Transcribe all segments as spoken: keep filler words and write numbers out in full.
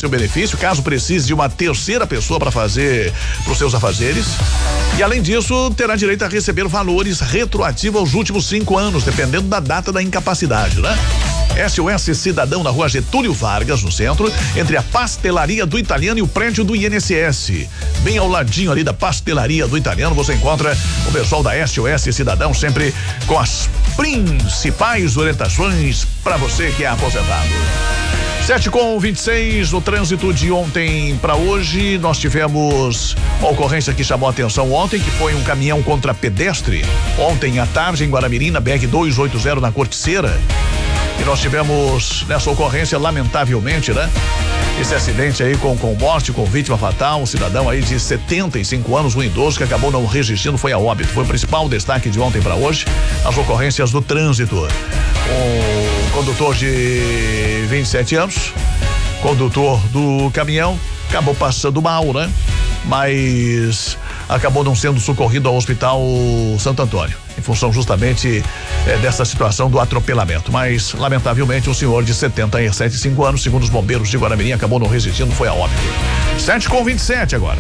seu benefício, caso precise de uma terceira pessoa para fazer para os seus afazeres. E além disso, terá direito a receber valores retroativos aos últimos cinco anos, dependendo da data da incapacidade, né? S O S Cidadão na rua Getúlio Vargas, no centro, entre a pastelaria do Italiano e o prédio do I N S S. Bem ao ladinho ali da pastelaria do Italiano, você encontra o pessoal da S O S Cidadão, sempre com as principais orientações para você que é aposentado. sete com vinte e seis, no trânsito de ontem para hoje, nós tivemos uma ocorrência que chamou a atenção ontem, que foi um caminhão contra pedestre, ontem à tarde em Guaramirim, na B R duzentos e oitenta, na Corticeira. E nós tivemos nessa ocorrência, lamentavelmente, né? Esse acidente aí com, com morte, com vítima fatal, um cidadão aí de setenta e cinco anos, um idoso que acabou não resistindo, foi a óbito. Foi o principal destaque de ontem para hoje, as ocorrências do trânsito. Um condutor de vinte e sete anos, condutor do caminhão, acabou passando mal, né? Mas acabou não sendo socorrido ao Hospital Santo Antônio, em função justamente eh, dessa situação do atropelamento. Mas, lamentavelmente, um senhor de setenta e cinco anos, segundo os bombeiros de Guaramirim, acabou não resistindo, foi a óbito. sete com vinte e sete agora.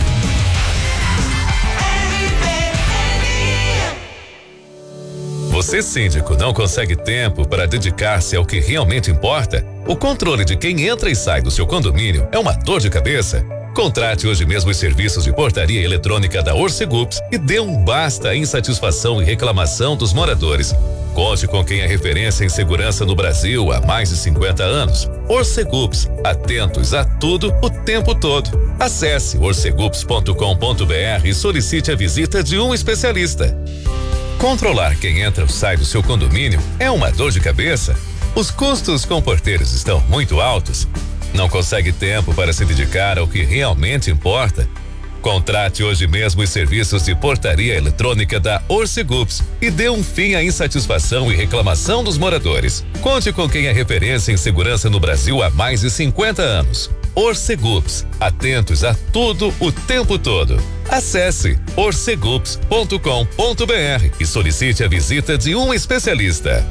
Você, síndico, não consegue tempo para dedicar-se ao que realmente importa? O controle de quem entra e sai do seu condomínio é uma dor de cabeça? Contrate hoje mesmo os serviços de portaria eletrônica da Orcegups e dê um basta à insatisfação e reclamação dos moradores. Conte com quem é referência em segurança no Brasil há mais de cinquenta anos. Orcegups, atentos a tudo o tempo todo. Acesse orcegups ponto com ponto br e solicite a visita de um especialista. Controlar quem entra ou sai do seu condomínio é uma dor de cabeça? Os custos com porteiros estão muito altos? Não consegue tempo para se dedicar ao que realmente importa? Contrate hoje mesmo os serviços de portaria eletrônica da Orcegups e dê um fim à insatisfação e reclamação dos moradores. Conte com quem é referência em segurança no Brasil há mais de cinquenta anos. Orcegups, atentos a tudo o tempo todo. Acesse orcegups ponto com ponto br e solicite a visita de um especialista.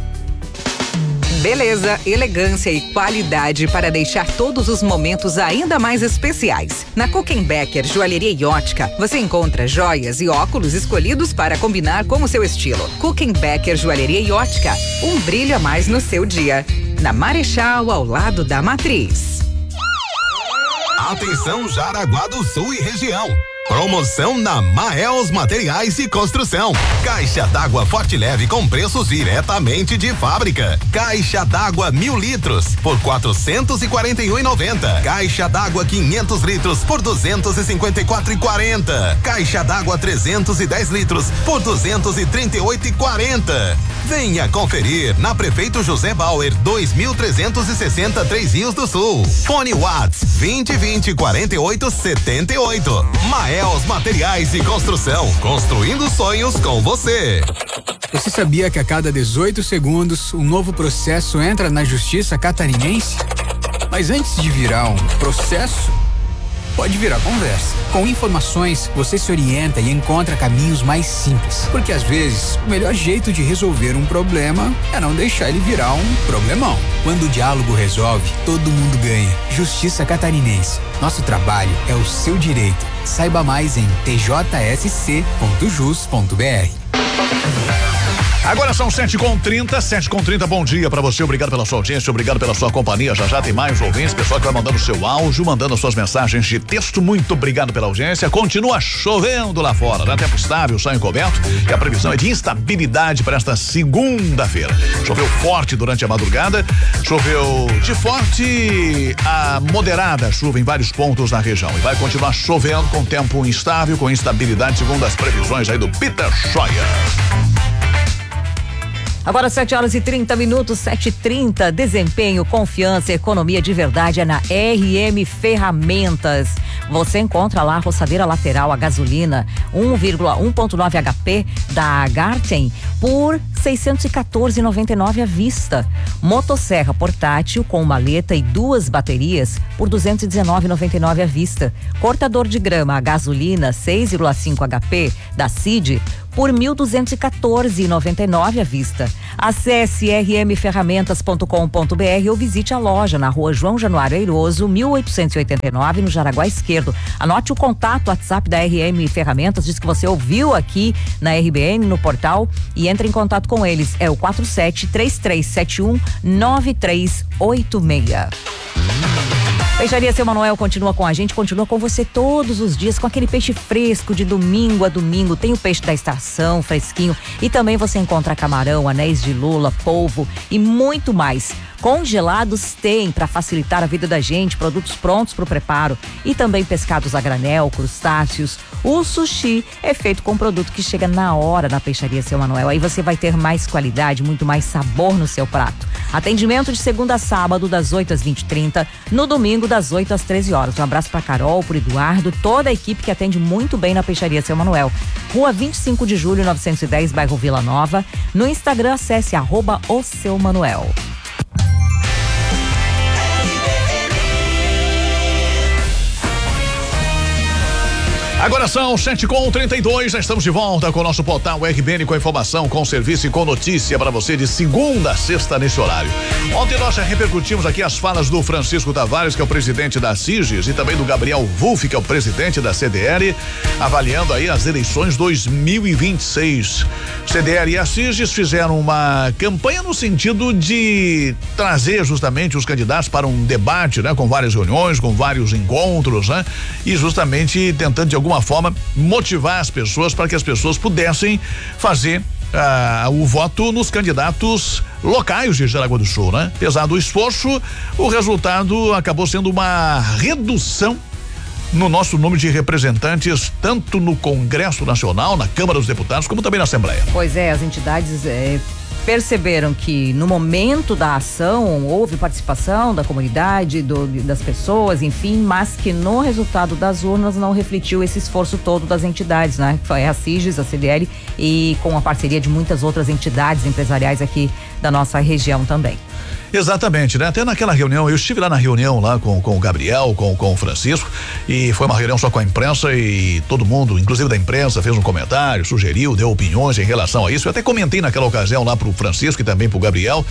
Beleza, elegância e qualidade para deixar todos os momentos ainda mais especiais. Na Kuchenbecker Joalheria e Ótica, você encontra joias e óculos escolhidos para combinar com o seu estilo. Kuchenbecker Joalheria e Ótica, um brilho a mais no seu dia. Na Marechal, ao lado da Matriz. Atenção, Jaraguá do Sul e região. Promoção na Maels Materiais e Construção. Caixa d'água Forte Leve com preços diretamente de fábrica. Caixa d'água mil litros por quatrocentos e quarenta e um e noventa. Caixa d'água quinhentos litros por duzentos e cinquenta e quatro e quarenta. Caixa d'água trezentos e dez litros por duzentos e trinta e oito e quarenta. Venha conferir na Prefeito José Bauer dois mil trezentos e sessenta, Três Rios do Sul. Fone Whats vinte vinte quarenta e oito setenta e oito. Maels Materiais e Construção, construindo sonhos com você. Você sabia que a cada dezoito segundos um novo processo entra na Justiça Catarinense? Mas antes de virar um processo, pode virar conversa. Com informações, você se orienta e encontra caminhos mais simples. Porque às vezes, o melhor jeito de resolver um problema é não deixar ele virar um problemão. Quando o diálogo resolve, todo mundo ganha. Justiça Catarinense. Nosso trabalho é o seu direito. Saiba mais em t j s c ponto jus ponto b r. Agora são sete com trinta, sete com trinta, bom dia pra você, obrigado pela sua audiência, obrigado pela sua companhia, já já tem mais ouvintes, pessoal que vai mandando seu áudio, mandando suas mensagens de texto, muito obrigado pela audiência, continua chovendo lá fora, né? Tempo estável, só encoberto, e a previsão é de instabilidade para esta segunda-feira. Choveu forte durante a madrugada, choveu de forte a moderada chuva em vários pontos na região, e vai continuar chovendo com tempo instável, com instabilidade, segundo as previsões aí do Peter Scheuer. Agora sete horas e trinta minutos, sete e trinta, desempenho, confiança, economia de verdade é na R M Ferramentas. Você encontra lá a roçadeira lateral a gasolina um vírgula um ponto nove H P da Garten por seiscentos e quatorze reais e noventa e nove centavos à vista. Motosserra portátil com maleta e duas baterias por duzentos e dezenove reais e noventa e nove centavos à vista. Cortador de grama a gasolina seis vírgula cinco H P da C I D por mil duzentos e quatorze reais e noventa e nove centavos à vista. Acesse r m ferramentas ponto com ponto b r ou visite a loja na rua João Januário Eiroso, mil oitocentos e oitenta e nove, no Jaraguá Esquerdo. Anote o contato WhatsApp da R M Ferramentas, diz que você ouviu aqui na R B N, no portal, e entre em contato com eles. É o quatro sete três três sete um nove três oito seis. Peixaria Seu Manuel continua com a gente, continua com você todos os dias, com aquele peixe fresco de domingo a domingo. Tem o peixe da estação, fresquinho, e também você encontra camarão, anéis de lula, polvo e muito mais. Congelados tem, para facilitar a vida da gente, produtos prontos para o preparo, e também pescados a granel, crustáceos. O sushi é feito com produto que chega na hora na Peixaria Seu Manuel. Aí você vai ter mais qualidade, muito mais sabor no seu prato. Atendimento de segunda a sábado, das oito às vinte e trinta, no domingo, das oito às treze horas. Um abraço para Carol, pro Eduardo, toda a equipe que atende muito bem na Peixaria Seu Manuel. Rua vinte e cinco de julho, novecentos e dez, bairro Vila Nova. No Instagram, acesse arroba o Seu Manuel. Agora são sete com trinta e dois, já estamos de volta com o nosso portal R B N, com informação, com serviço e com notícia para você de segunda a sexta nesse horário. Ontem nós já repercutimos aqui as falas do Francisco Tavares, que é o presidente da SIGES, e também do Gabriel Wolff, que é o presidente da C D L, avaliando aí as eleições dois mil e vinte e seis. C D L e a SIGES fizeram uma campanha no sentido de trazer justamente os candidatos para um debate, né? Com várias reuniões, com vários encontros, né? E justamente tentando de alguma forma motivar as pessoas para que as pessoas pudessem fazer ah, o voto nos candidatos locais de Jaraguá do Sul, né? Apesar do esforço, o resultado acabou sendo uma redução no nosso número de representantes, tanto no Congresso Nacional, na Câmara dos Deputados, como também na Assembleia. Pois é, as entidades é, perceberam que no momento da ação houve participação da comunidade, do, das pessoas, enfim, mas que no resultado das urnas não refletiu esse esforço todo das entidades, né? Foi a SIGES, a C D L, e com a parceria de muitas outras entidades empresariais aqui da nossa região também. Exatamente, né? Até naquela reunião, eu estive lá na reunião lá com, com o Gabriel, com, com o Francisco, e foi uma reunião só com a imprensa, e todo mundo, inclusive da imprensa, fez um comentário, sugeriu, deu opiniões em relação a isso. Eu até comentei naquela ocasião lá pro Francisco e também pro Gabriel,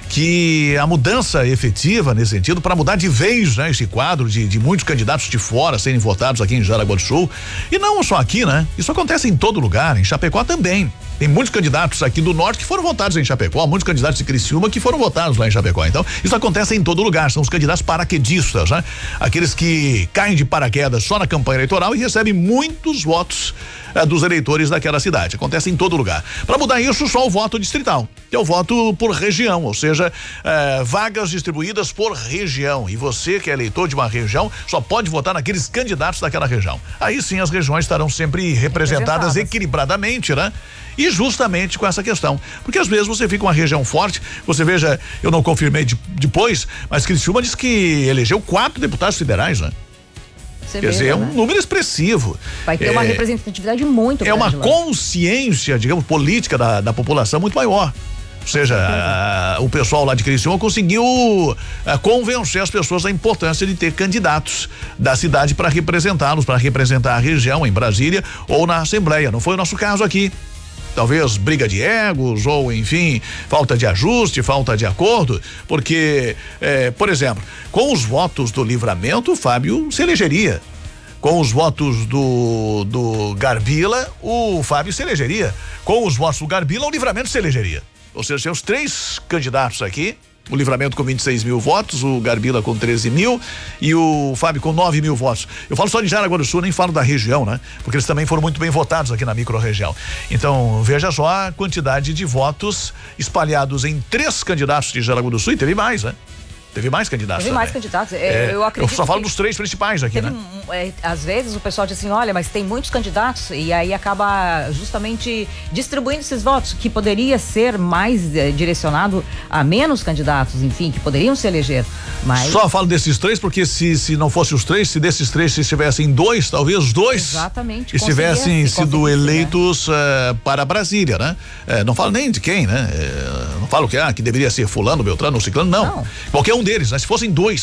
que a mudança efetiva nesse sentido, para mudar de vez, né, esse quadro de, de muitos candidatos de fora serem votados aqui em Jaraguá do Sul, e não só aqui, né? Isso acontece em todo lugar, em Chapecó também. Tem muitos candidatos aqui do norte que foram votados em Chapecó, muitos candidatos de Criciúma que foram votados lá em Chapecó. Então, isso acontece em todo lugar, são os candidatos paraquedistas, né? Aqueles que caem de paraquedas só na campanha eleitoral e recebem muitos votos eh, dos eleitores daquela cidade. Acontece em todo lugar. Para mudar isso, só o voto distrital, que é o voto por região, ou seja, eh, vagas distribuídas por região. E você que é eleitor de uma região só pode votar naqueles candidatos daquela região. Aí sim as regiões estarão sempre representadas equilibradamente, né? E justamente com essa questão, porque às vezes você fica uma região forte, você veja, eu não confirmei de, depois, mas Criciúma diz que elegeu quatro deputados federais, né? Você Quer dizer, é um né? número expressivo. Vai ter é, uma representatividade muito grande. É uma lá. consciência, digamos, política da, da população muito maior. Ou seja, a, o pessoal lá de Criciúma conseguiu a, convencer as pessoas da importância de ter candidatos da cidade para representá-los, para representar a região em Brasília ou na Assembleia. Não foi o nosso caso aqui. Talvez briga de egos ou, enfim, falta de ajuste, falta de acordo, porque, eh, por exemplo, com os votos do Livramento, o Fábio se elegeria. Com os votos do, do Garbila, o Fábio se elegeria. Com os votos do Garbila, o Livramento se elegeria. Ou seja, tem os três candidatos aqui. O Livramento com vinte e seis mil votos, o Garbila com treze mil e o Fábio com nove mil votos. Eu falo só de Jaraguá do Sul, nem falo da região, né? Porque eles também foram muito bem votados aqui na micro-região. Então, veja só a quantidade de votos espalhados em três candidatos de Jaraguá do Sul, e teve mais, né? Teve mais candidatos. Teve mais candidatos. É, eu acredito. Eu só falo dos três principais aqui, teve, né? É, às vezes o pessoal diz assim, olha, mas tem muitos candidatos, e aí acaba justamente distribuindo esses votos, que poderia ser mais é, direcionado a menos candidatos, enfim, que poderiam se eleger. Mas... Só falo desses três, porque se, se não fosse os três, se desses três se estivessem dois, talvez os dois Exatamente, estivessem sido eleitos uh, para Brasília, né? Uh, não falo nem de quem, né? Uh, não falo que, ah, que deveria ser fulano, Beltrano ou Ciclano, não. não. Qualquer um deles, né? Se fossem dois,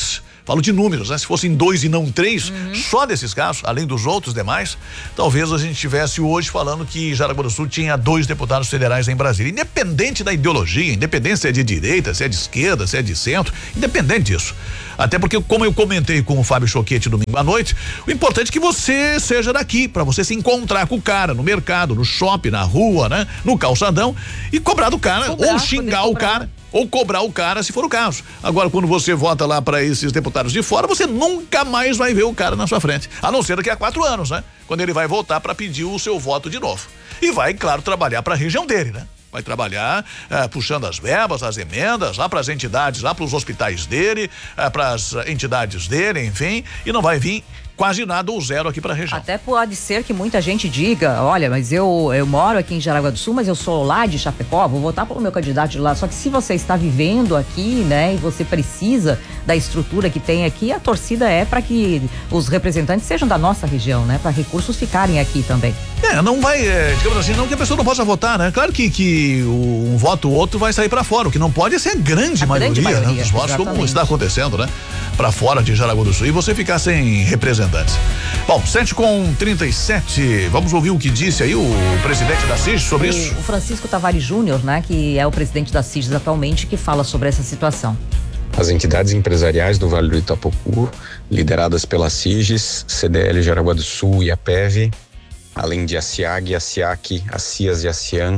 Falo de números, né? Se fossem dois e não três, uhum. só desses casos, além dos outros demais, talvez a gente estivesse hoje falando que Jaraguá do Sul tinha dois deputados federais em Brasília. Independente da ideologia, independente se é de direita, se é de esquerda, se é de centro, independente disso. Até porque, como eu comentei com o Fábio Choquete domingo à noite, o importante é que você seja daqui, para você se encontrar com o cara no mercado, no shopping, na rua, né? No calçadão e cobrar do cara, cobrar, ou xingar o cara, ou cobrar o cara, se for o caso. Agora, quando você vota lá para esses deputados de fora, você nunca mais vai ver o cara na sua frente, a não ser daqui a quatro anos, né? Quando ele vai voltar para pedir o seu voto de novo. E vai, claro, trabalhar para a região dele, né? Vai trabalhar eh, puxando as verbas, as emendas, lá para as entidades, lá para os hospitais dele, eh, para as entidades dele, enfim, e não vai vir quase nada ou zero aqui para a região. Até pode ser que muita gente diga, olha, mas eu eu moro aqui em Jaraguá do Sul, mas eu sou lá de Chapecó, vou votar pelo meu candidato de lá. Só que se você está vivendo aqui, né, e você precisa da estrutura que tem aqui, a torcida é para que os representantes sejam da nossa região, né, para recursos ficarem aqui também. É, não vai, é, digamos assim, não que a pessoa não possa votar, né? Claro que, que o, um voto ou outro vai sair para fora, o que não pode é ser a grande a maioria, grande maioria né, dos votos, exatamente. Como está acontecendo, né? Para fora de Jaraguá do Sul e você ficar sem representantes. Bom, sete com trinta e sete, vamos ouvir o que disse aí o presidente da SIGES sobre o, isso? O Francisco Tavares Júnior, né? Que é o presidente da SIGES atualmente, que fala sobre essa situação. As entidades empresariais do Vale do Itapocu, lideradas pela SIGES, C D L Jaraguá do Sul e a P E V, além de a SIAG, a SIAC, a CIAS e a CIAN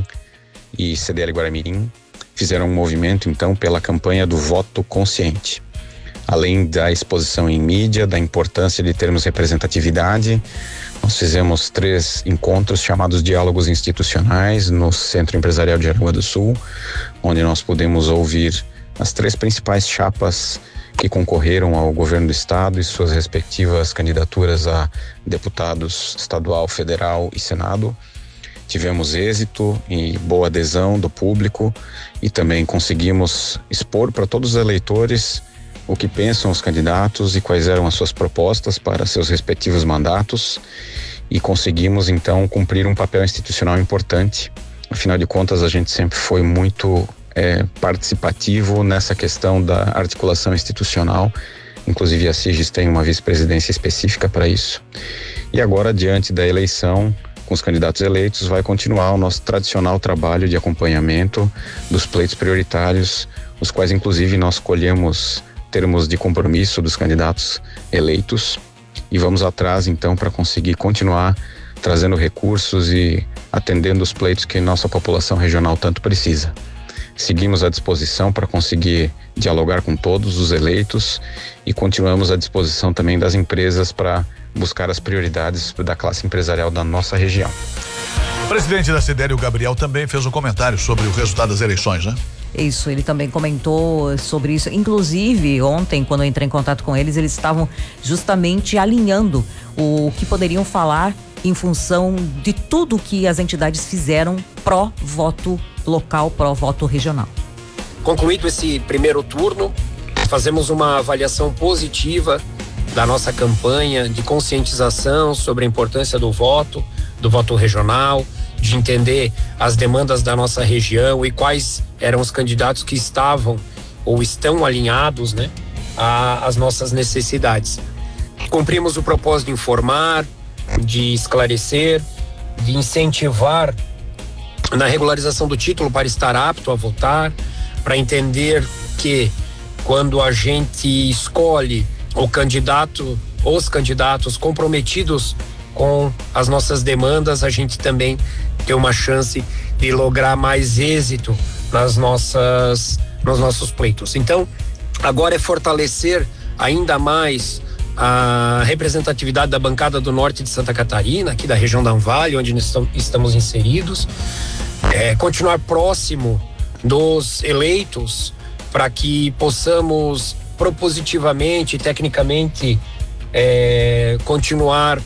e C D L Guaramirim, fizeram um movimento então pela campanha do voto consciente. Além da exposição em mídia, da importância de termos representatividade, nós fizemos três encontros chamados Diálogos Institucionais no Centro Empresarial de Jaraguá do Sul, onde nós pudemos ouvir as três principais chapas que concorreram ao governo do estado e suas respectivas candidaturas a deputados estadual, federal e senado. Tivemos êxito e boa adesão do público e também conseguimos expor para todos os eleitores o que pensam os candidatos e quais eram as suas propostas para seus respectivos mandatos, e conseguimos então cumprir um papel institucional importante. Afinal de contas, a gente sempre foi muito é, participativo nessa questão da articulação institucional, inclusive a SIGES tem uma vice-presidência específica para isso. E agora, diante da eleição, com os candidatos eleitos, vai continuar o nosso tradicional trabalho de acompanhamento dos pleitos prioritários, os quais inclusive nós colhemos termos de compromisso dos candidatos eleitos e vamos atrás então para conseguir continuar trazendo recursos e atendendo os pleitos que nossa população regional tanto precisa. Seguimos à disposição para conseguir dialogar com todos os eleitos e continuamos à disposição também das empresas para buscar as prioridades da classe empresarial da nossa região. O presidente da C D L, o Gabriel, também fez um comentário sobre o resultado das eleições, né? Isso, ele também comentou sobre isso. Inclusive, ontem, quando eu entrei em contato com eles, eles estavam justamente alinhando o que poderiam falar em função de tudo que as entidades fizeram pró-voto local, pró-voto regional. Concluído esse primeiro turno, fazemos uma avaliação positiva da nossa campanha de conscientização sobre a importância do voto, do voto regional, de entender as demandas da nossa região e quais eram os candidatos que estavam ou estão alinhados, né, às nossas necessidades. Cumprimos o propósito de informar, de esclarecer, de incentivar na regularização do título para estar apto a votar, para entender que quando a gente escolhe o candidato, os candidatos comprometidos com as nossas demandas, a gente também tem uma chance de lograr mais êxito nas nossas, nos nossos pleitos. Então, agora é fortalecer ainda mais a representatividade da bancada do norte de Santa Catarina, aqui da região da Anvale, onde nós estamos inseridos, é, continuar próximo dos eleitos para que possamos propositivamente, tecnicamente, é, continuar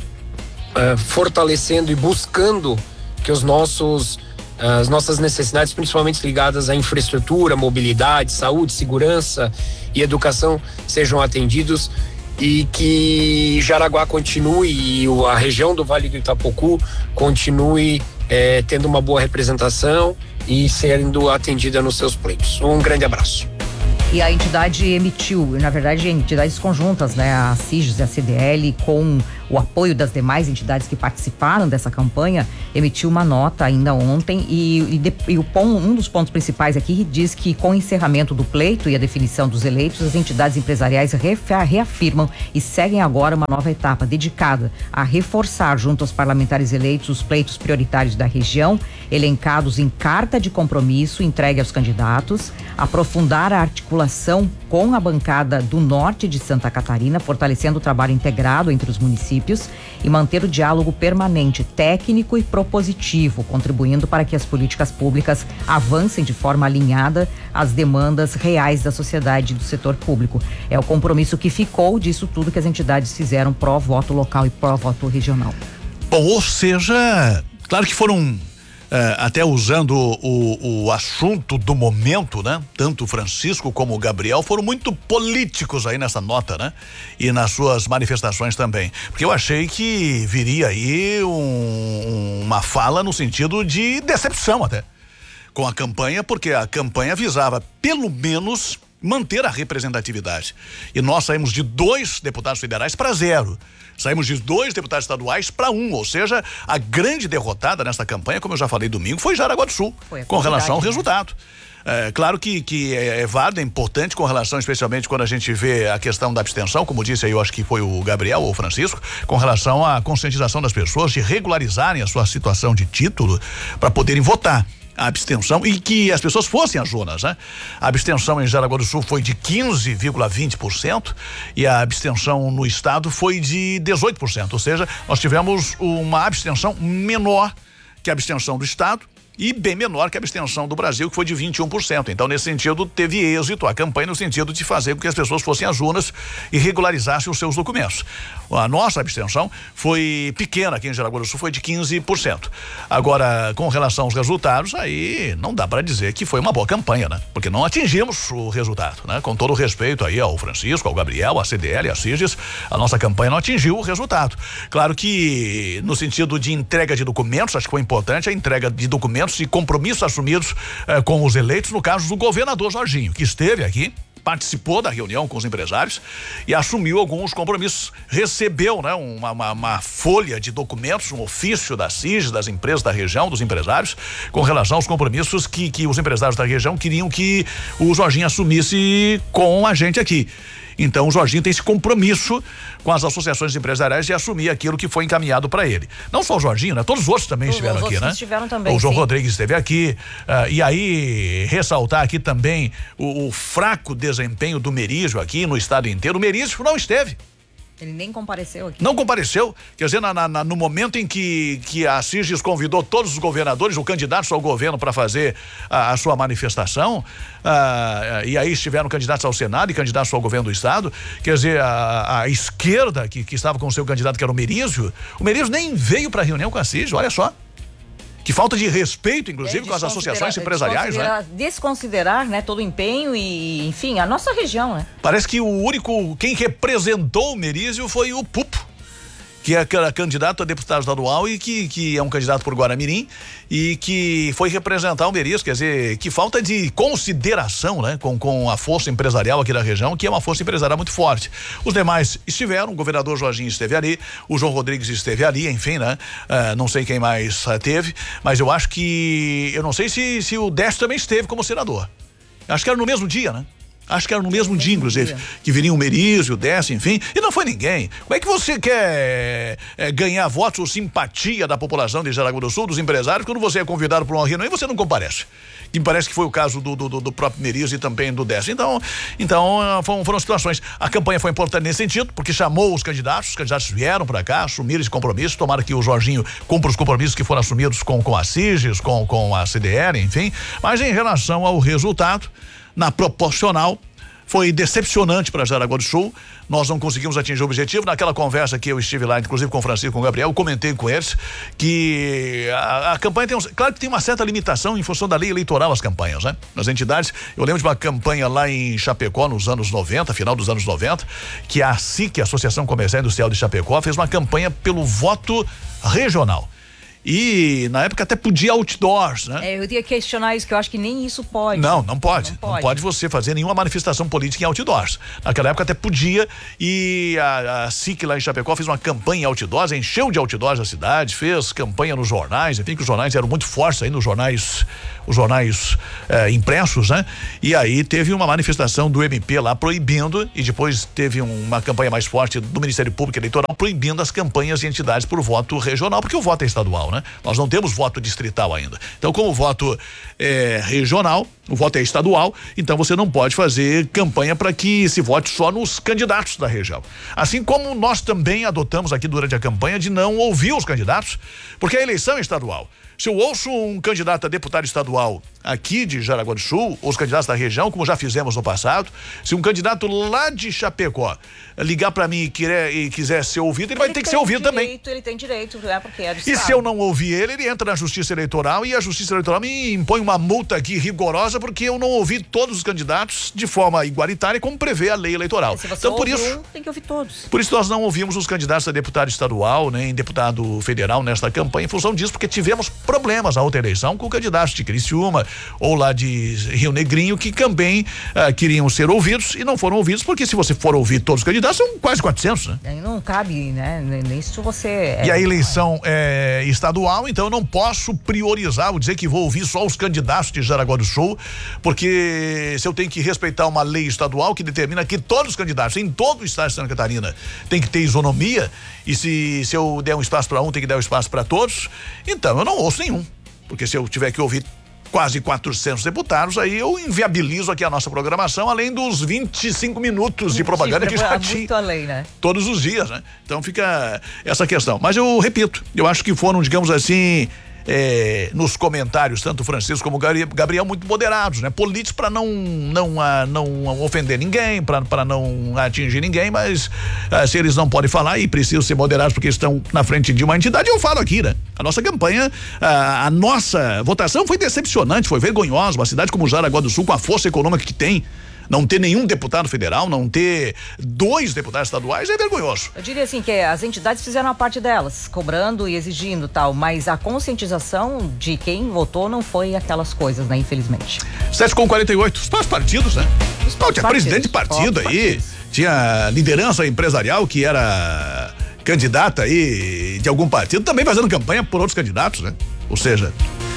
é, fortalecendo e buscando que os nossos, as nossas necessidades, principalmente ligadas à infraestrutura, mobilidade, saúde, segurança e educação, sejam atendidos e que Jaraguá continue e a região do Vale do Itapocu continue é, tendo uma boa representação e sendo atendida nos seus pleitos. Um grande abraço. E a entidade emitiu, na verdade, entidades conjuntas, né? A SIGES e a C D L, com o apoio das demais entidades que participaram dessa campanha, emitiu uma nota ainda ontem e, e, de, e o, um dos pontos principais aqui diz que com o encerramento do pleito e a definição dos eleitos, as entidades empresariais reafirmam e seguem agora uma nova etapa dedicada a reforçar junto aos parlamentares eleitos os pleitos prioritários da região, elencados em carta de compromisso entregue aos candidatos, aprofundar a articulação com a bancada do norte de Santa Catarina, fortalecendo o trabalho integrado entre os municípios e manter o diálogo permanente, técnico e propositivo, contribuindo para que as políticas públicas avancem de forma alinhada às demandas reais da sociedade e do setor público. É o compromisso que ficou disso tudo que as entidades fizeram pró-voto local e pró-voto regional. Bom, ou seja, claro que foram É, até usando o, o assunto do momento, né? Tanto o Francisco como o Gabriel foram muito políticos aí nessa nota, né? E nas suas manifestações também, porque eu achei que viria aí um, uma fala no sentido de decepção até com a campanha, porque a campanha visava pelo menos manter a representatividade, e nós saímos de dois deputados federais para zero. Saímos de dois deputados estaduais para um, ou seja, a grande derrotada nesta campanha, como eu já falei domingo, foi Jaraguá do Sul, com relação ao resultado. É, claro que, que é, é válido, é importante com relação, especialmente quando a gente vê a questão da abstenção, como disse aí, eu acho que foi o Gabriel ou o Francisco, com relação à conscientização das pessoas de regularizarem a sua situação de título para poderem votar. A abstenção, e que as pessoas fossem às urnas, né? A abstenção em Jaraguá do Sul foi de quinze vírgula vinte por cento e a abstenção no estado foi de dezoito por cento, ou seja, nós tivemos uma abstenção menor que a abstenção do estado e bem menor que a abstenção do Brasil, que foi de vinte e um por cento. Então, nesse sentido, teve êxito a campanha no sentido de fazer com que as pessoas fossem às urnas e regularizassem os seus documentos. A nossa abstenção foi pequena aqui em Jaraguá do Sul, foi de quinze por cento. Agora, com relação aos resultados, aí não dá para dizer que foi uma boa campanha, né? Porque não atingimos o resultado, né? Com todo o respeito aí ao Francisco, ao Gabriel, à C D L, à SIGES, a nossa campanha não atingiu o resultado. Claro que no sentido de entrega de documentos, acho que foi importante a entrega de documentos e compromissos assumidos eh, com os eleitos, no caso do governador Jorginho, que esteve aqui, participou da reunião com os empresários e assumiu alguns compromissos, recebeu, né, uma, uma, uma folha de documentos, um ofício da SIGES, das empresas da região, dos empresários, com relação aos compromissos que, que os empresários da região queriam que o Jorginho assumisse com a gente aqui. Então o Jorginho tem esse compromisso com as associações empresariais de assumir aquilo que foi encaminhado para ele. Não só o Jorginho, né? Todos os outros também os estiveram os aqui, né? Estiveram também, o João sim. Rodrigues esteve aqui, uh, e aí ressaltar aqui também o, o fraco desempenho do Merizio aqui no estado inteiro. O Merizio não esteve. Ele nem compareceu aqui. Não compareceu, quer dizer, na, na, no momento em que, que a SIGES convidou todos os governadores, ou candidatos ao governo para fazer a, a sua manifestação, ah, e aí estiveram candidatos ao Senado e candidatos ao governo do estado, quer dizer, a, a esquerda que, que estava com o seu candidato, que era o Merizio, o Merizio nem veio para a reunião com a SIGES, olha só. Que falta de respeito, inclusive, é, com as associações empresariais, né? Desconsiderar, né, todo o empenho e, enfim, a nossa região, né? Parece que o único, quem representou o Merizio foi o Pupo, que é candidato a deputado estadual e que, que é um candidato por Guaramirim e que foi representar o Merizio, quer dizer, que falta de consideração, né, com, com a força empresarial aqui da região, que é uma força empresarial muito forte. Os demais estiveram, o governador Jorginho esteve ali, o João Rodrigues esteve ali, enfim, né, uh, não sei quem mais uh, teve, mas eu acho que, eu não sei se, se o Décio também esteve como senador. Acho que era no mesmo dia, né? Acho que era no mesmo dia, inclusive, que viria o Merizio, o Décio, enfim, e não foi ninguém. Como é que você quer é, ganhar votos ou simpatia da população de Jaraguá do Sul, dos empresários, quando você é convidado para uma reunião e você não comparece? Que me parece que foi o caso do, do, do próprio Merizio e também do Décio. Então, então foram, foram situações. A campanha foi importante nesse sentido, porque chamou os candidatos, os candidatos vieram para cá, assumiram esse compromisso, tomaram que o Jorginho cumpra os compromissos que foram assumidos com, com a SIGES, com, com a C D L, enfim. Mas em relação ao resultado, na proporcional, foi decepcionante para Jaraguá do Sul. Nós não conseguimos atingir o objetivo. Naquela conversa que eu estive lá, inclusive com o Francisco e com o Gabriel, eu comentei com eles que a, a campanha tem um, claro que tem uma certa limitação em função da lei eleitoral as campanhas, né? Nas entidades, eu lembro de uma campanha lá em Chapecó nos anos noventa, final dos anos noventa, que a S I C, a Associação Comercial Industrial de Chapecó, fez uma campanha pelo voto regional. E na época até podia outdoors, né? É, eu ia questionar isso, que eu acho que nem isso pode. Não, não pode. Não pode, não pode você fazer nenhuma manifestação política em outdoors. Naquela época até podia, e a, a S I C lá em Chapecó fez uma campanha em outdoors, encheu de outdoors a cidade, fez campanha nos jornais, enfim, que os jornais eram muito fortes aí nos jornais, os jornais eh, impressos, né? E aí teve uma manifestação do M P lá proibindo, e depois teve uma campanha mais forte do Ministério Público Eleitoral proibindo as campanhas de entidades por voto regional, porque o voto é estadual, né? Nós não temos voto distrital ainda. Então, como o voto é regional, o voto é estadual, então você não pode fazer campanha para que se vote só nos candidatos da região. Assim como nós também adotamos aqui durante a campanha de não ouvir os candidatos, porque a eleição é estadual. Se eu ouço um candidato a deputado estadual aqui de Jaraguá do Sul, ou os candidatos da região, como já fizemos no passado, se um candidato lá de Chapecó ligar para mim e, querer, e quiser ser ouvido, ele, ele vai ter que ser ouvido direito, também. Ele tem direito, é porque é do E estado. se eu não ouvir ele, ele entra na Justiça Eleitoral e a Justiça Eleitoral me impõe uma multa aqui rigorosa porque eu não ouvi todos os candidatos de forma igualitária, como prevê a lei eleitoral. Se você Então, por ouve isso, um, tem que ouvir todos. por isso nós não ouvimos os candidatos a deputado estadual, nem deputado federal nesta campanha, em função disso, porque tivemos problemas na outra eleição com candidatos de Criciúma ou lá de Rio Negrinho, que também ah, queriam ser ouvidos e não foram ouvidos, porque se você for ouvir todos os candidatos, são quase quatrocentos, né? Aí não cabe, né? Nem se você... É... E a eleição é estadual, então eu não posso priorizar, ou dizer que vou ouvir só os candidatos de Jaraguá do Sul, porque se eu tenho que respeitar uma lei estadual que determina que todos os candidatos em todo o estado de Santa Catarina tem que ter isonomia, e se, se eu der um espaço para um, tem que dar um espaço para todos, então eu não ouço nenhum. Porque se eu tiver que ouvir quase quatrocentos deputados, aí eu inviabilizo aqui a nossa programação, além dos vinte e cinco minutos de propaganda que já tinha. Muito além, né? Todos os dias, né? Então fica essa questão. Mas eu repito, eu acho que foram, digamos assim, é, nos comentários, tanto o Francisco como o Gabriel, muito moderados, né? Políticos para não, não, ah, não ofender ninguém, para não atingir ninguém, mas ah, se eles não podem falar e precisam ser moderados porque estão na frente de uma entidade, eu falo aqui, né? A nossa campanha, ah, a nossa votação foi decepcionante, foi vergonhosa. Uma cidade como Jaraguá do Sul, com a força econômica que tem, não ter nenhum deputado federal, não ter dois deputados estaduais é vergonhoso. Eu diria assim que as entidades fizeram a parte delas, cobrando e exigindo tal, mas a conscientização de quem votou não foi aquelas coisas, né? Infelizmente. sete com quarenta e oito, os próprios partidos, né? Os não, tinha partidos, presidente de partido aí, partidos. Tinha liderança empresarial que era candidata aí de algum partido, também fazendo campanha por outros candidatos, né? Ou seja,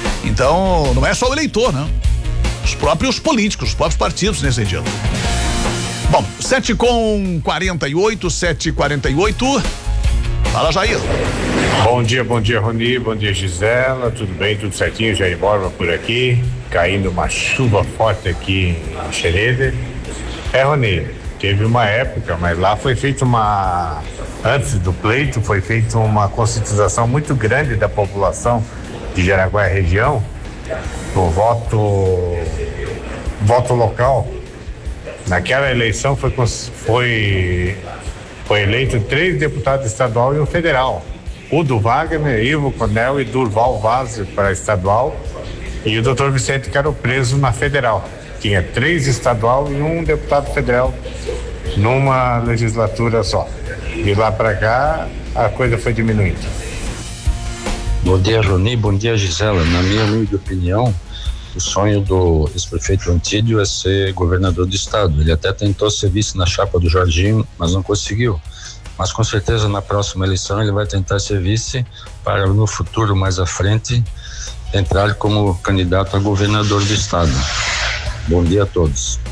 então não é só o eleitor, não. Os próprios políticos, os próprios partidos nesse sentido. Bom, sete com quarenta e oito, sete e quarenta e oito. Fala, Jair. Bom dia, bom dia, Roni, bom dia, Gisela, tudo bem, tudo certinho, Jair Borba por aqui, caindo uma chuva forte aqui em Xereder. É, Roni, teve uma época, mas lá foi feita uma, antes do pleito, foi feita uma conscientização muito grande da população de Jaraguá e região, do voto, voto local. Naquela eleição foi, foi, foi eleito três deputados estadual e um federal. O do Wagner, Ivo Conel e Durval Vaz para estadual, e o doutor Vicente que era o preso na federal. Tinha três estadual e um deputado federal numa legislatura só. De lá para cá a coisa foi diminuindo. Bom dia, Roni, bom dia, Gisela. Na minha humilde opinião, o sonho do ex-prefeito Antídio é ser governador do estado. Ele até tentou ser vice na chapa do Jorginho, mas não conseguiu. Mas com certeza na próxima eleição ele vai tentar ser vice para no futuro mais à frente entrar como candidato a governador do estado. Bom dia a todos.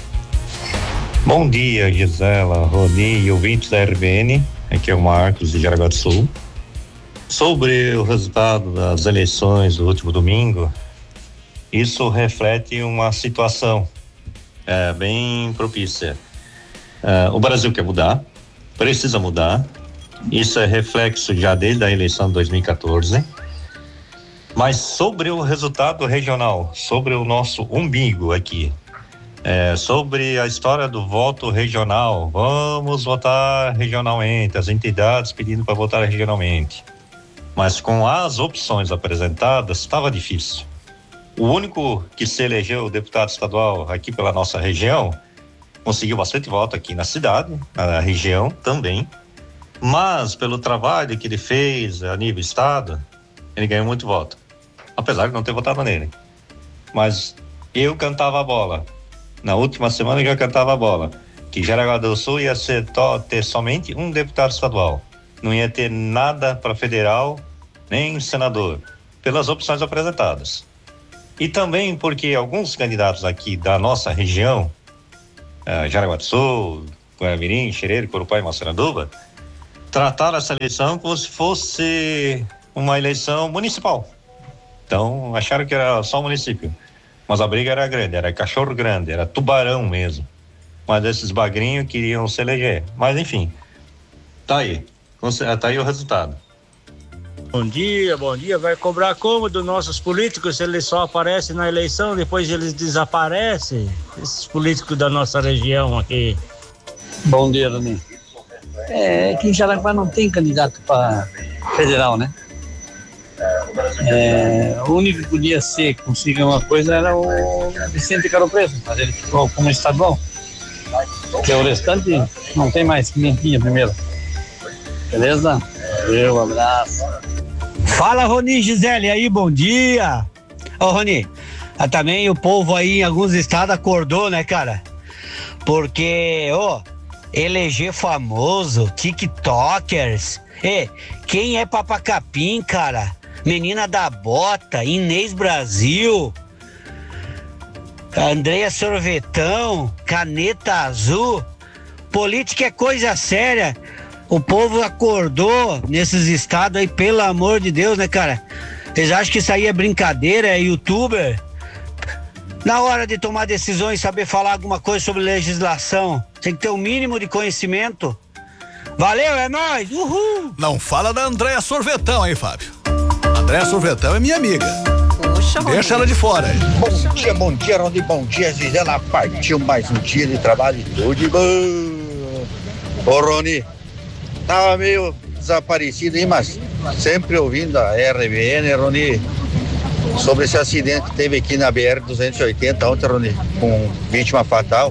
Bom dia, Gisela, Roni e ouvintes da R B N. Aqui é o Marcos de Jaraguá do Sul. Sobre o resultado das eleições do último domingo, isso reflete uma situação é, bem propícia. É, o Brasil quer mudar, precisa mudar. Isso é reflexo já desde a eleição de dois mil e quatorze. Mas sobre o resultado regional, sobre o nosso umbigo aqui, é, sobre a história do voto regional, vamos votar regionalmente, as entidades pedindo para votar regionalmente. Mas com as opções apresentadas, estava difícil. O único que se elegeu deputado estadual aqui pela nossa região, conseguiu bastante voto aqui na cidade, na região também, mas pelo trabalho que ele fez a nível estado, ele ganhou muito voto. Apesar de não ter votado nele. Mas eu cantava a bola. Na última semana eu já cantava a bola. Que Jaraguá do Sul ia ser to, ter somente um deputado estadual. Não ia ter nada para federal, nem senador. Pelas opções apresentadas. E também porque alguns candidatos aqui da nossa região, uh, Jaraguá do Sul, Guaramirim, Xerreiro, Corupá e Massaranduba, trataram essa eleição como se fosse uma eleição municipal. Então, acharam que era só o município. Mas a briga era grande, era cachorro grande, era tubarão mesmo. Mas esses bagrinhos queriam se eleger. Mas, enfim, tá aí. Tá aí o resultado. Bom dia, bom dia. Vai cobrar como dos nossos políticos se eles só aparecem na eleição, depois eles desaparecem? Esses políticos da nossa região aqui. Bom dia, Dani. É que em Jaraguá não tem candidato para federal, né? É, o único que podia ser conseguir uma coisa era o Vicente Caro Preso, mas ele ficou como estadual. Porque o restante não tem mais, que nem tinha primeiro. Beleza? Eu, abraço. Fala, Roni, Gisele, aí, bom dia. Ô, Roni, ah, também o povo aí em alguns estados acordou, né, cara? Porque, ô, eleger famoso, tiktokers, e quem é Papacapim, cara? Menina da Bota, Inês Brasil, Andréia Sorvetão, Caneta Azul, política é coisa séria. O povo acordou nesses estados aí, pelo amor de Deus, né, cara? Eles acham que isso aí é brincadeira, é youtuber? Na hora de tomar decisões, saber falar alguma coisa sobre legislação, tem que ter o um mínimo de conhecimento. Valeu, é nóis! Uhul! Não fala da Andréia Sorvetão aí, Fábio. Andréia Sorvetão é minha amiga. Puxa, deixa ela de fora aí. Bom dia, bom dia, Rony, bom dia, Gisela. Partiu mais um dia de trabalho e tudo de bom. Ô, Rony, tava meio desaparecido aí, mas sempre ouvindo a R B N, Rony, sobre esse acidente que teve aqui na B R duzentos e oitenta ontem, Rony, com vítima fatal.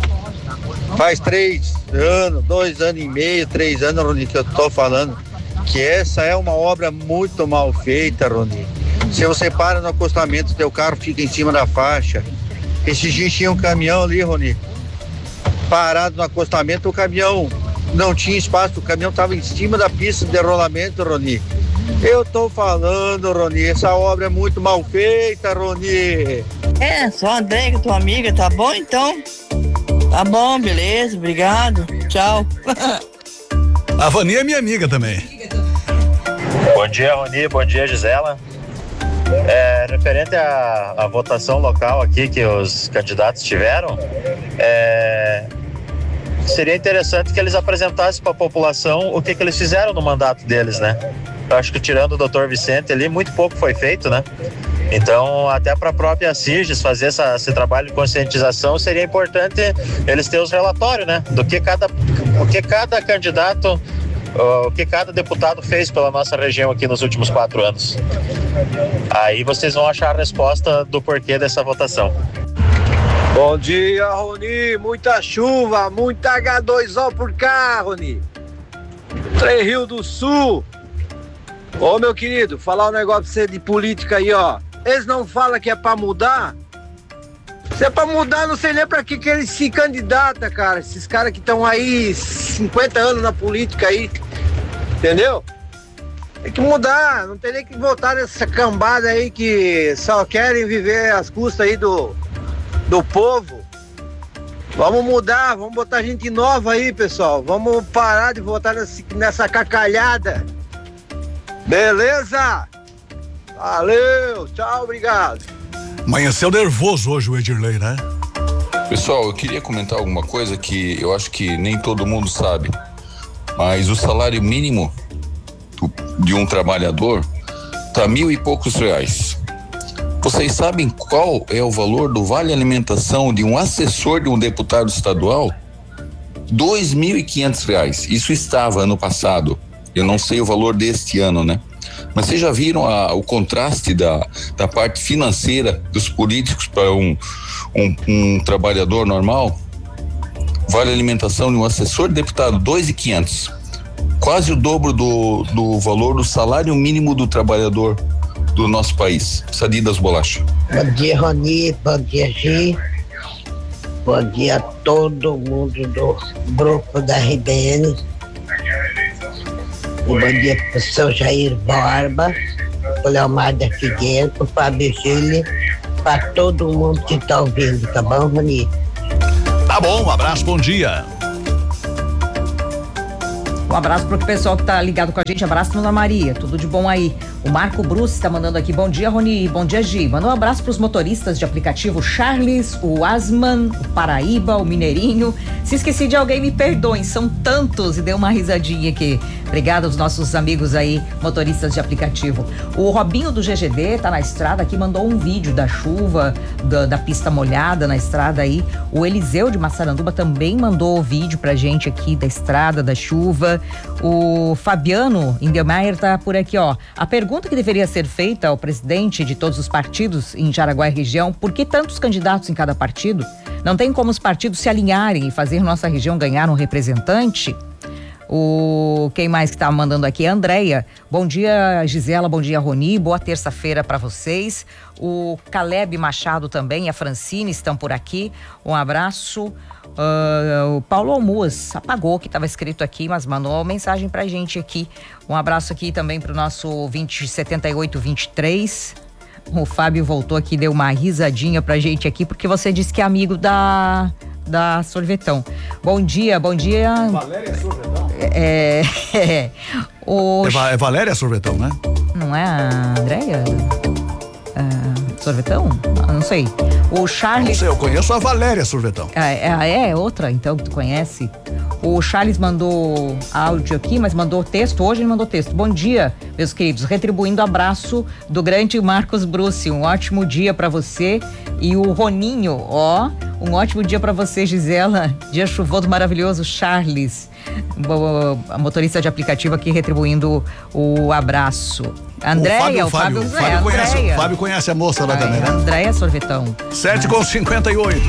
Faz três anos, dois anos e meio, três anos, Rony, que eu tô falando que essa é uma obra muito mal feita, Rony. Se você para no acostamento, teu carro fica em cima da faixa. Esse dia tinha um caminhão ali, Rony, parado no acostamento, o caminhão não tinha espaço, o caminhão estava em cima da pista de rolamento, Rony. Eu tô falando, Rony, essa obra é muito mal feita, Rony. É, sou a Andréia, tua amiga, tá bom então? Tá bom, beleza, obrigado, tchau. A Vani é minha amiga também. Bom dia, Rony, bom dia, Gisela. É, referente à, à votação local aqui que os candidatos tiveram, é, seria interessante que eles apresentassem para a população o que, que eles fizeram no mandato deles, né? Eu acho que tirando o doutor Vicente ali, muito pouco foi feito, né? Então, até para a própria SIGES fazer essa, esse trabalho de conscientização, seria importante eles terem os relatórios, né? Do que cada, o que cada candidato, o que cada deputado fez pela nossa região aqui nos últimos quatro anos. Aí vocês vão achar a resposta do porquê dessa votação. Bom dia, Rony. Muita chuva, muita agá dois ó por cá, Rony. Três Rio do Sul. Ô, meu querido, falar um negócio pra você de política aí, ó. Eles não falam que é pra mudar? Se é pra mudar, não sei nem pra que que eles se candidatam, cara. Esses caras que estão aí cinquenta anos na política aí, entendeu? Tem que mudar, não tem nem que votar nessa cambada aí que só querem viver às custas aí do, do povo. Vamos mudar, vamos botar gente nova aí, pessoal. Vamos parar de votar nesse, nessa cacalhada. Beleza? Valeu, tchau, obrigado. Amanheceu nervoso hoje o Edirley, né? Pessoal, eu queria comentar alguma coisa que eu acho que nem todo mundo sabe, mas o salário mínimo de um trabalhador tá mil e poucos reais. Vocês sabem qual é o valor do vale alimentação de um assessor de um deputado estadual? Dois mil e quinhentos reais. Isso estava ano passado. Eu não sei o valor deste ano, né? Mas vocês já viram a, o contraste da, da parte financeira dos políticos para um, um, um trabalhador normal? Vale alimentação de um assessor de deputado, dois mil e quinhentos. quase o dobro do, do valor do salário mínimo do trabalhador do nosso país. Sadi das Bolachas. Bom dia, Roni. Bom dia, Gi. Bom dia a todo mundo do grupo da R B N. E bom dia para o seu Jair Borba, o Leomar da Figueira, o Fábio Gili, para todo mundo que está ouvindo, tá bom, Roni? Tá bom, um abraço, bom dia. Um abraço pro pessoal que tá ligado com a gente. Abraço, Dona Maria. Tudo de bom aí. O Marco Bruce tá mandando aqui. Bom dia, Roni. Bom dia, Gi. Manda um abraço pros motoristas de aplicativo Charles, o Asman, o Paraíba, o Mineirinho. Se esqueci de alguém, me perdoem. São tantos. E deu uma risadinha aqui. Obrigado aos nossos amigos aí, motoristas de aplicativo. O Robinho do G G D tá na estrada aqui, mandou um vídeo da chuva, da, da pista molhada na estrada aí. O Eliseu de Massaranduba também mandou o vídeo pra gente aqui da estrada, da chuva. O Fabiano Indelmaier tá por aqui, ó. A pergunta que deveria ser feita ao presidente de todos os partidos em Jaraguá e região: por que tantos candidatos em cada partido? Não tem como os partidos se alinharem e fazer nossa região ganhar um representante? O quem mais que tá mandando aqui? A Andréia. Bom dia, Gisela, bom dia, Roni, boa terça-feira para vocês. O Caleb Machado também, a Francine estão por aqui, um abraço. Uh, o Paulo Almus apagou que estava escrito aqui, mas mandou mensagem pra gente aqui. Um abraço aqui também pro nosso vinte setenta e oito vinte e três. O Fábio voltou aqui, deu uma risadinha pra gente aqui, porque você disse que é amigo da da Sorvetão. Bom dia, bom dia. Valéria Sorvetão? É, é, o... é, Va- é Valéria Sorvetão, né? Não é a Andréia? É, Sorvetão? Não sei. O Charles... Não sei, eu conheço a Valéria Sorvetão. É, é, é outra, então, que tu conhece. O Charles mandou áudio aqui, mas mandou texto. Hoje ele mandou texto. Bom dia, meus queridos. Retribuindo o abraço do grande Marcos Bruce. Um ótimo dia pra você. E o Roninho, ó. Um ótimo dia pra você, Gisela. Dia chuvoso, maravilhoso, Charles. A motorista de aplicativo aqui retribuindo o abraço. Andréia, o Fábio, o Fábio, o Fábio, Fábio, é, conhece, Andréia. Fábio conhece a moça lá também, né? Andréia Sorvetão. sete com cinquenta e oito.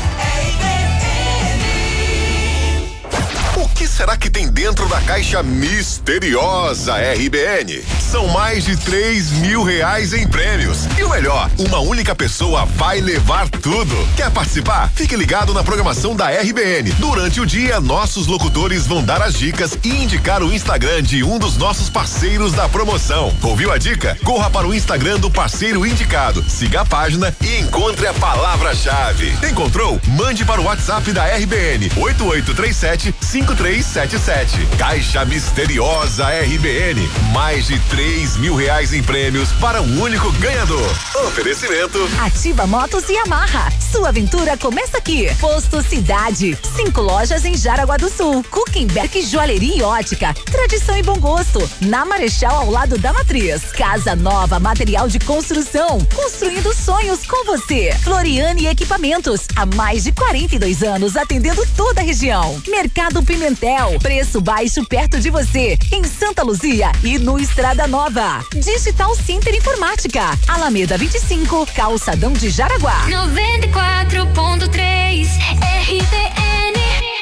O que será que tem dentro da caixa misteriosa R B N? São mais de três mil reais em prêmios. E o melhor, uma única pessoa vai levar tudo. Quer participar? Fique ligado na programação da R B N. Durante o dia, nossos locutores vão dar as dicas e indicar o Instagram de um dos nossos parceiros da promoção. Ouviu a dica? Corra para o Instagram do parceiro indicado, siga a página e encontre a palavra-chave. Encontrou? Mande para o WhatsApp da R B N oito oito três sete cinco três sete sete. Caixa Misteriosa R B N. Mais de três mil reais em prêmios para um único ganhador. Oferecimento Ativa Motos e Yamaha. Sua aventura começa aqui. Posto Cidade. Cinco lojas em Jaraguá do Sul. Kuchenberg Joalheria e Ótica. Tradição e bom gosto. Na Marechal, ao lado da Matriz. Casa Nova, material de construção. Construindo sonhos com você. Floriane Equipamentos. Há mais de quarenta e dois anos atendendo toda a região. Mercado Pimentel. Preço baixo perto de você. Em Santa Luzia e no Estrada Nova. Digital Center Informática. Alameda vinte e cinco, Calçadão de Jaraguá. noventa e quatro ponto três R B N.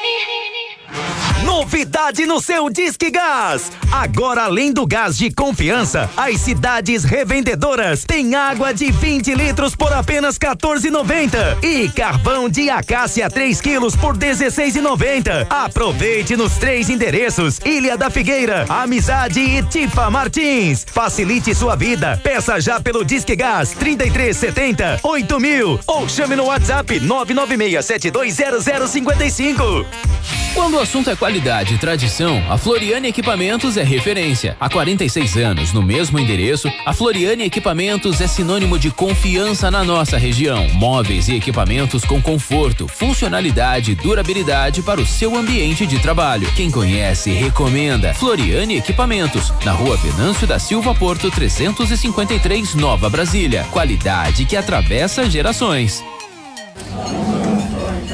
Novidade no seu Disque Gás. Agora, além do gás de confiança, as cidades revendedoras têm água de vinte litros por apenas quatorze e noventa e carvão de acácia três quilos por dezesseis e noventa. Aproveite nos três endereços: Ilha da Figueira, Amizade e Tifa Martins. Facilite sua vida. Peça já pelo Disque Gás trinta e três setenta oito mil ou chame no WhatsApp nove nove seis sete dois zero zero cinco cinco. Quando o assunto é qualidade e tradição, a Floriane Equipamentos é referência. Há quarenta e seis anos, no mesmo endereço, a Floriane Equipamentos é sinônimo de confiança na nossa região. Móveis e equipamentos com conforto, funcionalidade e durabilidade para o seu ambiente de trabalho. Quem conhece, recomenda. Floriane Equipamentos, na rua Venâncio da Silva Porto trezentos e cinquenta e três, Nova Brasília. Qualidade que atravessa gerações.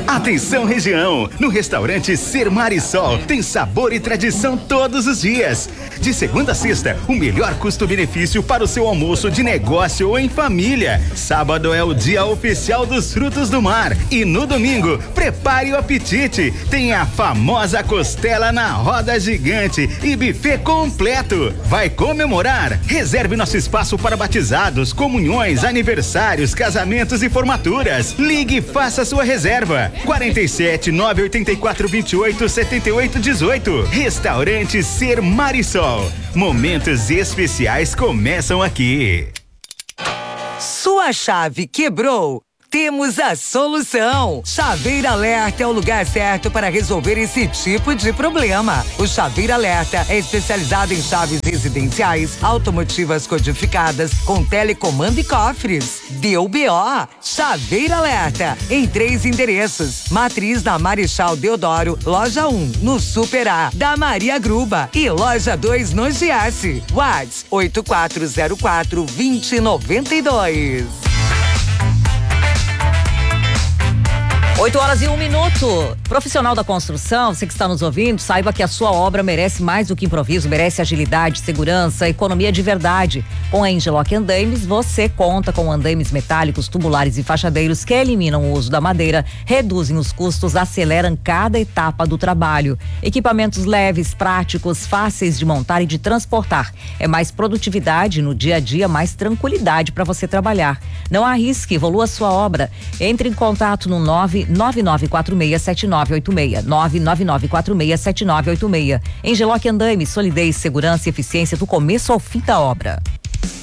Atenção região, no restaurante Ser Marisol tem sabor e tradição todos os dias. De segunda a sexta, o melhor custo-benefício para o seu almoço de negócio ou em família. Sábado é o dia oficial dos frutos do mar e no domingo, prepare o apetite. Tem a famosa costela na roda gigante e buffet completo. Vai comemorar? Reserve nosso espaço para batizados, comunhões, aniversários, casamentos e formaturas. Ligue e faça sua reserva. quarenta e sete, nove oito quatro, vinte e oito, setenta e oito, dezoito. Restaurante Ser Marisol. Momentos especiais começam aqui. Sua chave quebrou? Temos a solução. Chaveiro Alerta é o lugar certo para resolver esse tipo de problema. O Chaveiro Alerta é especializado em chaves residenciais, automotivas codificadas, com telecomando e cofres. Deu B O. Chaveiro Alerta, em três endereços. Matriz na Marechal Deodoro, loja um, no Super A, da Maria Gruba, e loja dois no Giasse. WhatsApp oito quatro zero quatro, dois zero nove dois. oito horas e um minuto. Profissional da construção, você que está nos ouvindo, saiba que a sua obra merece mais do que improviso, merece agilidade, segurança, economia de verdade. Com a Engeloc Andaimes, você conta com andaimes metálicos, tubulares e fachadeiros que eliminam o uso da madeira, reduzem os custos, aceleram cada etapa do trabalho. Equipamentos leves, práticos, fáceis de montar e de transportar. É mais produtividade no dia a dia, mais tranquilidade para você trabalhar. Não arrisque, evolua a sua obra. Entre em contato no nove nove nove quatro seis sete nove oito seis, nove nove nove quatro seis sete nove oito seis. Engeloc Andaimes, solidez, segurança e eficiência do começo ao fim da obra.